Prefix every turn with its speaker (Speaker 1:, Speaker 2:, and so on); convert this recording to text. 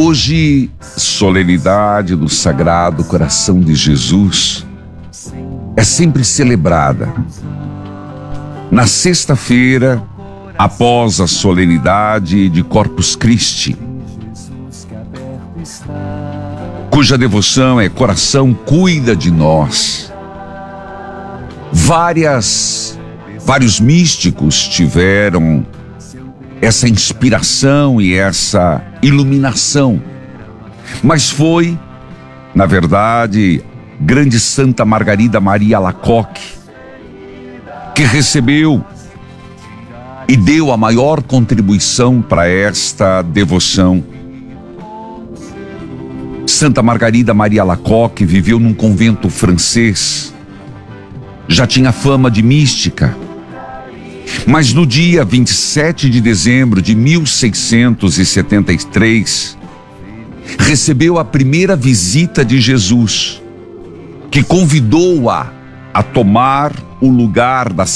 Speaker 1: Hoje, solenidade do Sagrado Coração de Jesus é sempre celebrada na sexta-feira, após a solenidade de Corpus Christi, cuja devoção é Coração cuida de nós. Vários místicos tiveram essa inspiração e essa iluminação, mas foi, na verdade, grande Santa Margarida Maria Alacoque que recebeu e deu a maior contribuição para esta devoção. Santa Margarida Maria Alacoque viveu num convento francês, já tinha fama de mística, mas no dia 27 de dezembro de 1673, recebeu a primeira visita de Jesus, que convidou-a a tomar o lugar da